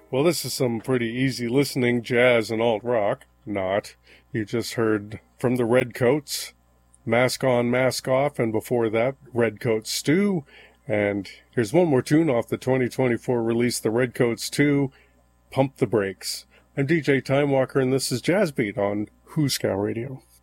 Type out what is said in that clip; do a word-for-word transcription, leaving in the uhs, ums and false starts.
Well, this is some pretty easy listening jazz and alt-rock. Not. You just heard from the Redcoats, Mask On, Mask Off, and before that, Redcoats Stew. And here's one more tune off the twenty twenty-four release, The Redcoats two, Pump the Brakes. I'm D J Timewalker, and this is Jazz Beat on Who's Cow Radio.